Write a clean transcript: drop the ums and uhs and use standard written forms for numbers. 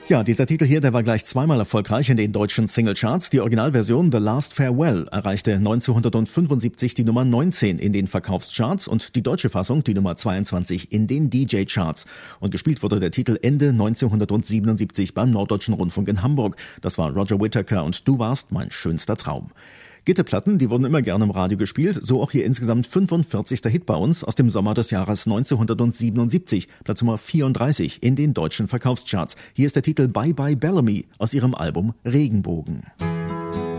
Ja, dieser Titel hier, der war gleich zweimal erfolgreich in den deutschen Singlecharts. Die Originalversion The Last Farewell erreichte 1975 die Nummer 19 in den Verkaufscharts und die deutsche Fassung die Nummer 22 in den DJ-Charts. Und gespielt wurde der Titel Ende 1977 beim Norddeutschen Rundfunk in Hamburg. Das war Roger Whittaker und Du warst mein schönster Traum. Gitterplatten, die wurden immer gerne im Radio gespielt, so auch hier insgesamt 45. Hit bei uns aus dem Sommer des Jahres 1977, Platz Nummer 34 in den deutschen Verkaufscharts. Hier ist der Titel Bye Bye Bellamy aus ihrem Album Regenbogen.